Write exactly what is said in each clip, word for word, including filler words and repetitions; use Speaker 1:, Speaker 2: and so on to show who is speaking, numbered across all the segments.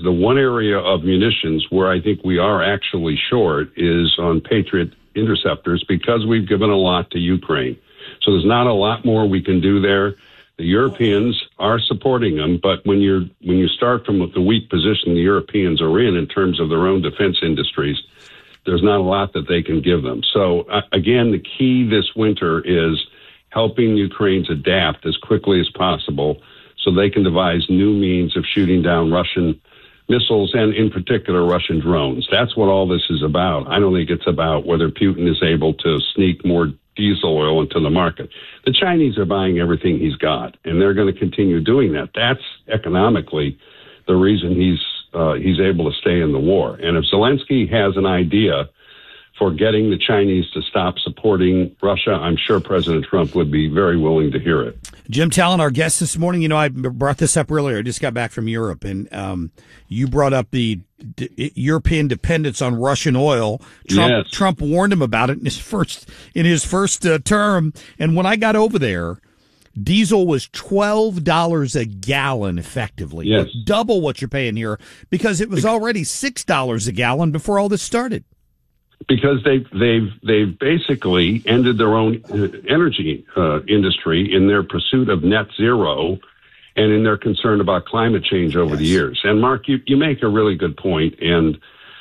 Speaker 1: the one area of munitions where I think we are actually short is on Patriot interceptors, because we've given a lot to Ukraine. So there's not a lot more we can do there. The Europeans are supporting them, but when you're when you start from the weak position the Europeans are in in terms of their own defense industries, there's not a lot that they can give them. So uh, again, the key this winter is helping Ukrainians adapt as quickly as possible so they can devise new means of shooting down Russian missiles and, in particular, Russian drones. That's what all this is about. I don't think it's about whether Putin is able to sneak more diesel oil into the market. The Chinese are buying everything he's got, and they're going to continue doing that. That's economically the reason he's uh, he's able to stay in the war. And if Zelensky has an idea for getting the Chinese to stop supporting Russia, I'm sure President Trump would be very willing to hear it.
Speaker 2: Jim Talent, our guest this morning, you know, I brought this up earlier. I just got back from Europe, and um, you brought up the d- European dependence on Russian oil. Trump,
Speaker 1: yes.
Speaker 2: Trump warned him about it in his first in his first uh, term. And when I got over there, diesel was twelve dollars a gallon, effectively.
Speaker 1: Yes.
Speaker 2: Double what you're paying here, because it was already six dollars a gallon before all this started.
Speaker 1: Because they've they've they've basically ended their own uh, energy uh, industry in their pursuit of net zero, and in their concern about climate change over
Speaker 2: yes.
Speaker 1: the years. And Mark, you, you make a really good point, and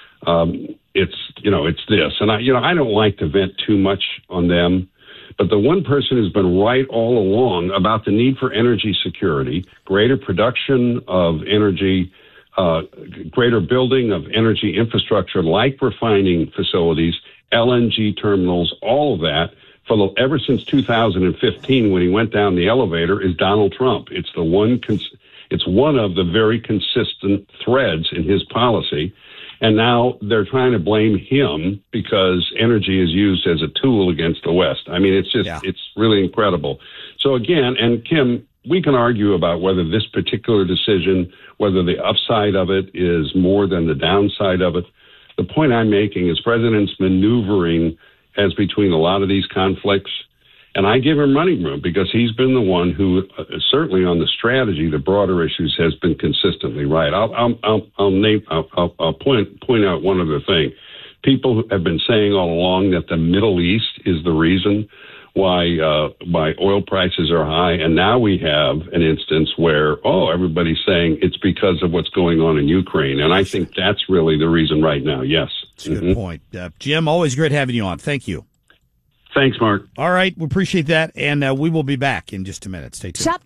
Speaker 1: um, it's you know it's this, and I you know I don't like to vent too much on them, but the one person who's been right all along about the need for energy security, greater production of energy. Uh, greater building of energy infrastructure like refining facilities, L N G terminals, all of that, for the, ever since two thousand fifteen when he went down the elevator, is Donald Trump. It's the one. Cons- it's one of the very consistent threads in his policy, and now they're trying to blame him because energy is used as a tool against the West. I mean, it's just yeah. it's really incredible. So again, and Kim, we can argue about whether this particular decision, whether the upside of it is more than the downside of it. The point I'm making is President's maneuvering as between a lot of these conflicts, and I give him running room because he's been the one who, uh, certainly on the strategy, the broader issues, has been consistently right. I'll, I'll, I'll, I'll name, I'll, I'll, I'll point point out one other thing. People have been saying all along that the Middle East is the reason why uh, why oil prices are high, and now we have an instance where, oh, everybody's saying it's because of what's going on in Ukraine, and I think that's really the reason right now, yes.
Speaker 2: That's a good mm-hmm. point. Uh, Jim, always great having you on. Thank you.
Speaker 1: Thanks, Mark.
Speaker 2: All right, we appreciate that, and uh, we will be back in just a minute. Stay tuned. Shop